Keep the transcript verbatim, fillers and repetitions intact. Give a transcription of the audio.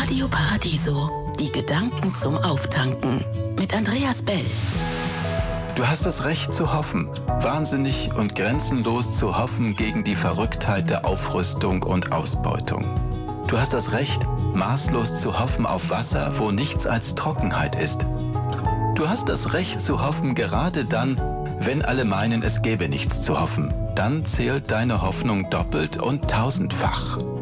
Radio Paradiso, die Gedanken zum Auftanken mit Andreas Bell. Du hast das Recht zu hoffen, wahnsinnig und grenzenlos zu hoffen gegen die Verrücktheit der Aufrüstung und Ausbeutung. Du hast das Recht, maßlos zu hoffen auf Wasser, wo nichts als Trockenheit ist. Du hast das Recht zu hoffen gerade dann, wenn alle meinen, es gäbe nichts zu hoffen. Dann zählt deine Hoffnung doppelt und tausendfach.